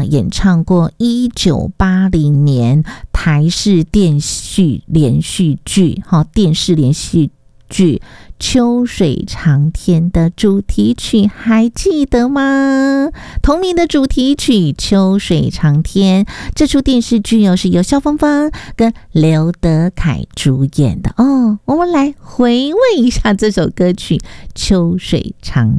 演唱过1980年台视电视连续剧秋水长天的主题曲，还记得吗？同名的主题曲秋水长天，这出电视剧是由萧芳芳跟刘德凯主演的哦。我们来回味一下这首歌曲秋水长天。